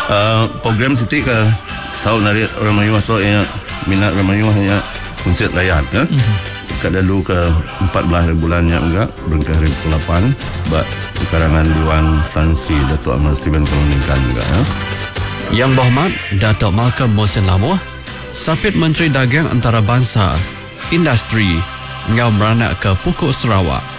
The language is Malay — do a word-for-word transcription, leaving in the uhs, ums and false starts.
uh, program Siti ke tahu narik Ramayuah so ya minat Ramayuah ya konsert rakyat ke mm-hmm. Kadalu ke empat belas bulannya enggak berangkat hari ke delapan bak karangan Dewan Tan Sri Datuk Ahmad Steven Pemungkan enggak ya. Yang Berhormat Datuk Malcolm Mohsin Lamoh, Sapit Menteri Dagang Antarabangsa Industri ngau beranak ke Pokok Sarawak.